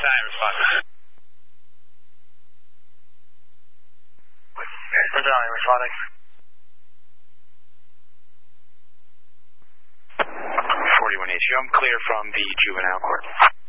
responding. Battalion responding. 41 issue. I'm clear from the juvenile court.